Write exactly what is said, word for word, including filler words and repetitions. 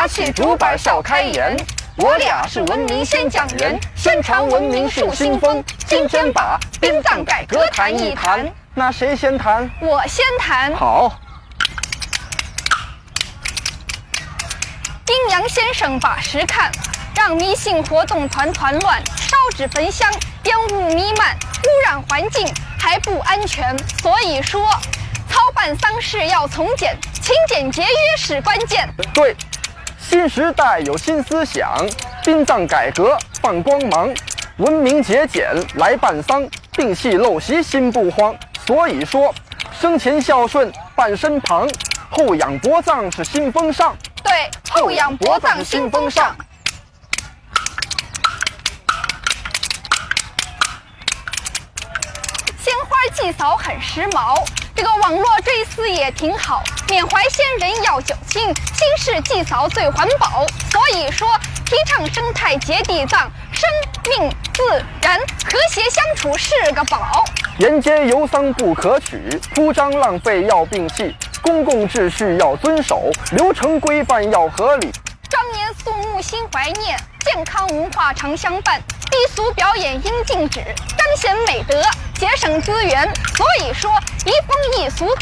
拿起竹板笑开颜。我俩是文明先讲源，宣传文明树新风。今天把殡葬改革谈一谈。 那谁先谈？ 我先谈。 好。 阴阳先生把实看，让迷信活动团团乱，烧纸焚香，烟雾弥漫，污染环境还不安全。所以说，操办丧事要从简，勤俭节约是关键。 对。新时代有新思想，殡葬改革放光芒，文明节俭来办丧，定戏陋习心不慌。所以说，生前孝顺伴身旁，后仰薄葬是新风尚。 对，后仰薄葬新风尚。鲜花祭扫很时髦。这个网络追思也挺好，缅怀先人要久亲，新式祭扫最环保。所以说，提倡生态节地葬，生命自然和谐相处是个宝。 沿街游丧不可取，铺张浪费要摒弃，公共秩序要遵守，流程规范要合理。 庄严肃穆心怀念，健康文化常相伴。低俗表演应禁止，彰显美德，节省资源。所以说，移风易俗。